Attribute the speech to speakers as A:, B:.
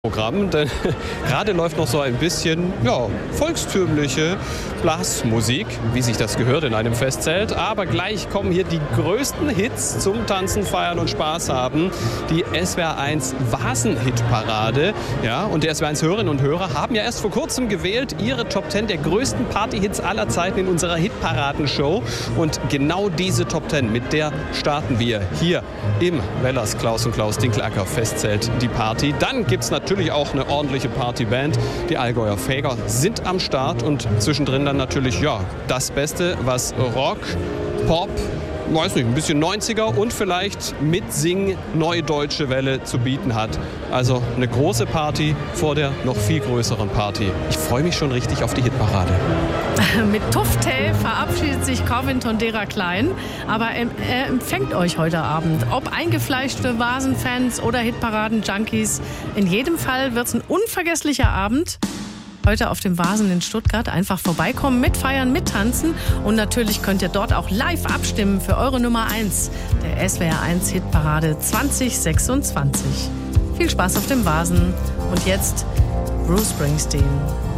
A: Programm, denn gerade läuft noch so ein bisschen volkstümliche Blasmusik, wie sich das gehört in einem Festzelt. Aber gleich kommen hier die größten Hits zum Tanzen, Feiern und Spaß haben. Die SWR1 Vasen-Hitparade. Ja, und die SWR1 Hörerinnen und Hörer haben ja erst vor kurzem gewählt ihre Top 10 der größten Partyhits aller Zeiten in unserer Hitparadenshow. Und genau diese Top 10, mit der starten wir hier im Wellers Klaus und Klaus Dinkelacker Festzelt die Party. Dann gibt es natürlich auch eine ordentliche Partyband. Die Allgäuer Fäger sind am Start und zwischendrin dann natürlich das Beste, was Rock, Pop, weiß nicht, ein bisschen 90er und vielleicht Mitsingen Neue Deutsche Welle zu bieten hat. Also eine große Party vor der noch viel größeren Party. Ich freue mich schon richtig auf die Hitparade.
B: Mit Tufte verabschiedet sich Corwin Tondera Klein, aber er empfängt euch heute Abend. Ob eingefleischte Vasenfans oder Hitparaden-Junkies, in jedem Fall wird es ein unvergesslicher Abend. Heute auf dem Vasen in Stuttgart. Einfach vorbeikommen, mitfeiern, mittanzen. Und natürlich könnt ihr dort auch live abstimmen für eure Nummer 1 der SWR1 Hitparade 2026. Viel Spaß auf dem Vasen. Und jetzt Bruce Springsteen.